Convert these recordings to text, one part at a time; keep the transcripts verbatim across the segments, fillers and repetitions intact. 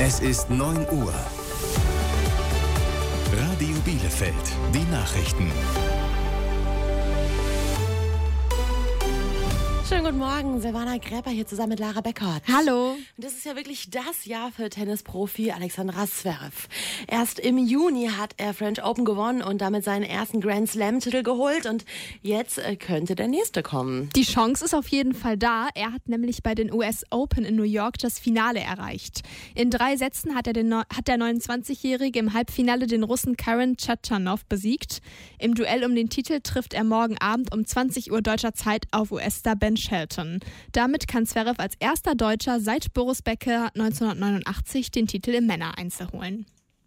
Es ist neun Uhr. Radio Bielefeld, die Nachrichten. Schönen guten Morgen, Silvana Gräper hier zusammen mit Lara Beckert. Hallo. Und das ist ja wirklich das Jahr für Tennisprofi Alexander Zverev. Erst im Juni hat er French Open gewonnen und damit seinen ersten Grand Slam-Titel geholt. Und jetzt äh, könnte der nächste kommen. Die Chance ist auf jeden Fall da. Er hat nämlich bei den U S Open in New York das Finale erreicht. In drei Sätzen hat, er den, hat der neunundzwanzigjährige im Halbfinale den Russen Karen Khachanov besiegt. Im Duell um den Titel trifft er morgen Abend um zwanzig Uhr deutscher Zeit auf U S-Star Ben Shelton. Damit kann Zverev als erster Deutscher seit Boris Becker neunzehnhundertneunundachtzig den Titel im Männereinzel holen.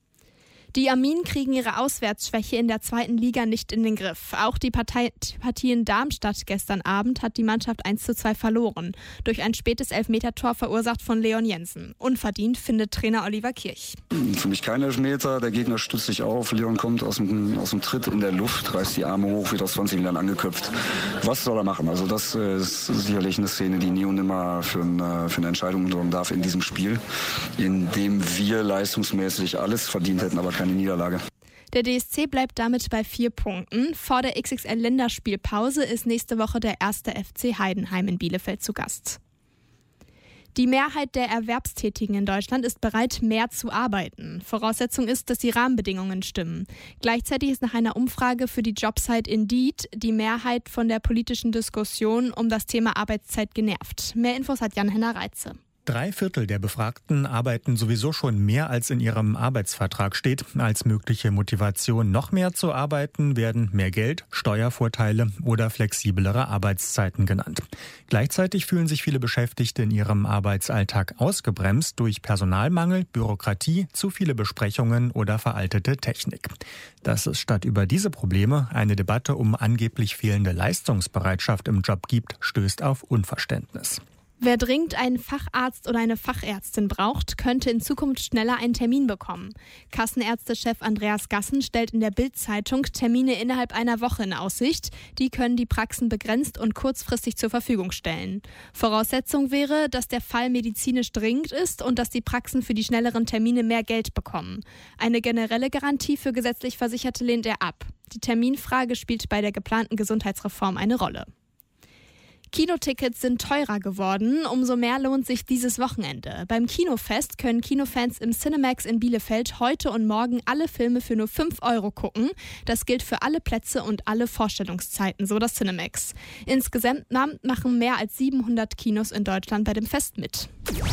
Die Arminen kriegen ihre Auswärtsschwäche in der zweiten Liga nicht in den Griff. Auch die Partei, Partie in Darmstadt gestern Abend hat die Mannschaft eins zu zwei verloren. Durch ein spätes Elfmetertor verursacht von Leon Jensen. Unverdient findet Trainer Oliver Kirch. Für mich kein Elfmeter. Der Gegner stützt sich auf. Leon kommt aus dem, aus dem Tritt in der Luft, reißt die Arme hoch, wird aus zwanzig Metern angeköpft. Was soll er machen? Also das ist sicherlich eine Szene, die nie und nimmer für eine, für eine Entscheidung sorgen darf in diesem Spiel, in dem wir leistungsmäßig alles verdient hätten, aber keine Niederlage. Der D S C bleibt damit bei vier Punkten. Vor der X X L-Länderspielpause ist nächste Woche der erste F C Heidenheim in Bielefeld zu Gast. Die Mehrheit der Erwerbstätigen in Deutschland ist bereit, mehr zu arbeiten. Voraussetzung ist, dass die Rahmenbedingungen stimmen. Gleichzeitig ist nach einer Umfrage für die Jobsite Indeed die Mehrheit von der politischen Diskussion um das Thema Arbeitszeit genervt. Mehr Infos hat Jan-Henner Reitze. Drei Viertel der Befragten arbeiten sowieso schon mehr, als in ihrem Arbeitsvertrag steht. Als mögliche Motivation, noch mehr zu arbeiten, werden mehr Geld, Steuervorteile oder flexiblere Arbeitszeiten genannt. Gleichzeitig fühlen sich viele Beschäftigte in ihrem Arbeitsalltag ausgebremst durch Personalmangel, Bürokratie, zu viele Besprechungen oder veraltete Technik. Dass es statt über diese Probleme eine Debatte um angeblich fehlende Leistungsbereitschaft im Job gibt, stößt auf Unverständnis. Wer dringend einen Facharzt oder eine Fachärztin braucht, könnte in Zukunft schneller einen Termin bekommen. Kassenärztechef Andreas Gassen stellt in der Bild-Zeitung Termine innerhalb einer Woche in Aussicht. Die können die Praxen begrenzt und kurzfristig zur Verfügung stellen. Voraussetzung wäre, dass der Fall medizinisch dringend ist und dass die Praxen für die schnelleren Termine mehr Geld bekommen. Eine generelle Garantie für gesetzlich Versicherte lehnt er ab. Die Terminfrage spielt bei der geplanten Gesundheitsreform eine Rolle. Kinotickets sind teurer geworden, umso mehr lohnt sich dieses Wochenende. Beim Kinofest können Kinofans im Cinemax in Bielefeld heute und morgen alle Filme für nur fünf Euro gucken. Das gilt für alle Plätze und alle Vorstellungszeiten, so das Cinemax. Insgesamt machen mehr als siebenhundert Kinos in Deutschland bei dem Fest mit.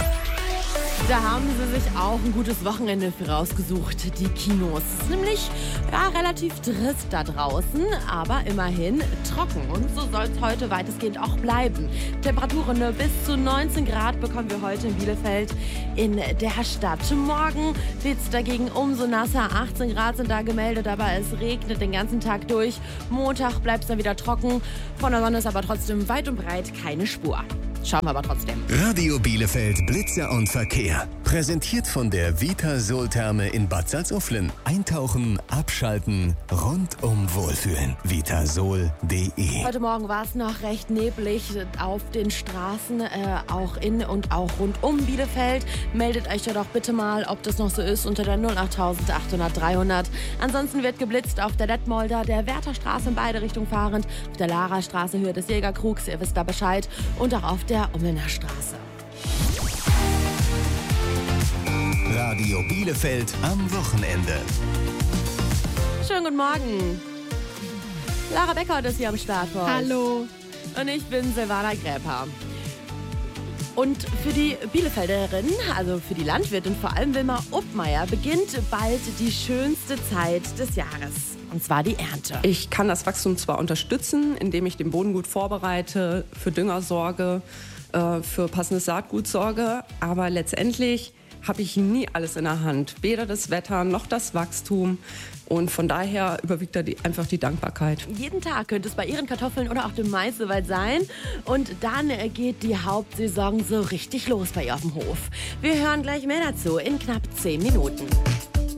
Da haben sie sich auch ein gutes Wochenende für rausgesucht, die Kinos. Es ist nämlich ja, relativ trist da draußen, aber immerhin trocken. Und so soll es heute weitestgehend auch bleiben. Temperaturen bis zu neunzehn Grad bekommen wir heute in Bielefeld in der Stadt. Morgen wird es dagegen umso nasser. achtzehn Grad sind da gemeldet, aber es regnet den ganzen Tag durch. Montag bleibt es dann wieder trocken. Von der Sonne ist aber trotzdem weit und breit keine Spur. Schauen wir aber trotzdem. Radio Bielefeld Blitzer und Verkehr. Präsentiert von der Vitasol-Therme in Bad Salzuflen. Eintauchen, abschalten, rundum wohlfühlen. vitasol punkt de. Heute Morgen war es noch recht neblig auf den Straßen, äh, auch in und auch rund um Bielefeld. Meldet euch ja doch bitte mal, ob das noch so ist, unter der null acht achthundert dreihundert. Ansonsten wird geblitzt auf der Detmolder, der Wärterstraße in beide Richtungen fahrend, auf der Lara-Straße, Höhe des Jägerkrugs, ihr wisst da Bescheid, und auch auf der Ummelner Straße. Radio Bielefeld am Wochenende. Schönen guten Morgen. Lara Beckert ist hier am Start für euch. Hallo. Und ich bin Silvana Gräper. Und für die Bielefelderin, also für die Landwirtin, vor allem Wilma Uppmeier, beginnt bald die schönste Zeit des Jahres. Und zwar die Ernte. Ich kann das Wachstum zwar unterstützen, indem ich den Boden gut vorbereite, für Dünger sorge, für passendes Saatgut sorge, aber letztendlich habe ich nie alles in der Hand. Weder das Wetter noch das Wachstum. Und von daher überwiegt da die, einfach die Dankbarkeit. Jeden Tag könnte es bei Ihren Kartoffeln oder auch dem Mais soweit sein. Und dann geht die Hauptsaison so richtig los bei ihr auf dem Hof. Wir hören gleich mehr dazu in knapp zehn Minuten.